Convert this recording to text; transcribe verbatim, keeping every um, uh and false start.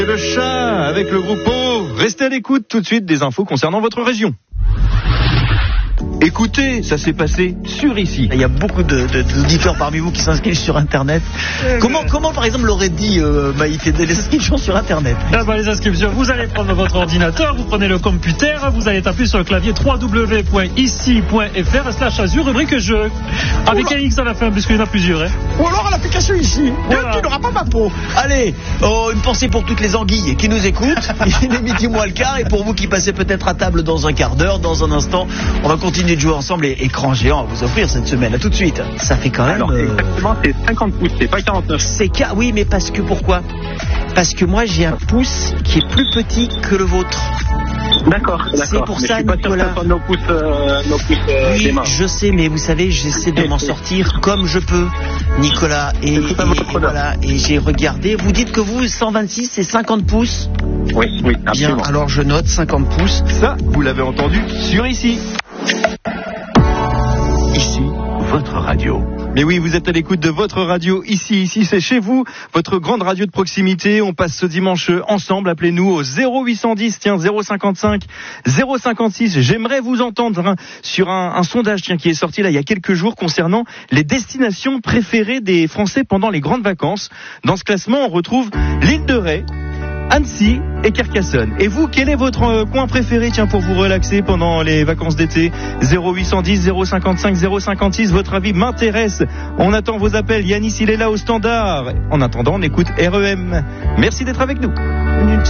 Le chat avec le groupe O. Restez à l'écoute tout de suite des infos concernant votre région. Écoutez, ça s'est passé sur ici. Il y a beaucoup de, de, d'auditeurs parmi vous qui s'inscrivent sur Internet. Comment, comment par exemple, l'aurait dit euh, Maïté, des inscriptions sur Internet? Ah bah, les inscriptions, vous allez prendre votre ordinateur, vous prenez le computer, vous allez taper sur le clavier w w w point ici point f r slash azur, rubrique jeu. Avec un X à la fin, puisqu'il y en a plusieurs. Hein. Ou alors à l'application ici. Voilà. Tu n'auras pas ma peau. Allez, oh, une pensée pour toutes les anguilles qui nous écoutent. Il est midi moins le quart, et pour vous qui passez peut-être à table dans un quart d'heure, dans un instant, on va continuer de jouer ensemble et écran géant à vous offrir cette semaine. À tout de suite. Ça fait quand même. Alors, euh... exactement, c'est cinquante pouces, c'est pas quarante-neuf. C'est ca... Oui, mais parce que pourquoi? Parce que moi j'ai un pouce qui est plus petit que le vôtre. D'accord, d'accord. C'est pour mais ça, je suis pas Nicolas. sûr que ce soit nos pouces, euh, nos pouces euh, Oui, des mains. je sais, mais vous savez, j'essaie de m'en sortir comme je peux, Nicolas. Et, et, et voilà. Et j'ai regardé. Vous dites que vous, cent vingt-six, c'est cinquante pouces. Oui, oui, absolument. Bien. Alors je note cinquante pouces. Ça, vous l'avez entendu sur ici. Ici, votre radio. Mais oui, vous êtes à l'écoute de votre radio ici, ici c'est chez vous, votre grande radio de proximité. On passe ce dimanche ensemble, appelez-nous au zéro huit cent dix, tiens, zéro cinquante-cinq, zéro cinquante-six. J'aimerais vous entendre hein, sur un, un sondage tiens, qui est sorti là il y a quelques jours concernant les destinations préférées des Français pendant les grandes vacances. Dans ce classement, on retrouve l'île de Ré, Annecy et Carcassonne. Et vous, quel est votre euh, coin préféré tiens, pour vous relaxer pendant les vacances d'été? Zéro huit cent dix, zéro cinquante-cinq, zéro cinquante-six, votre avis m'intéresse. On attend vos appels. Yanis, il est là au standard. En attendant, on écoute R E M. Merci d'être avec nous.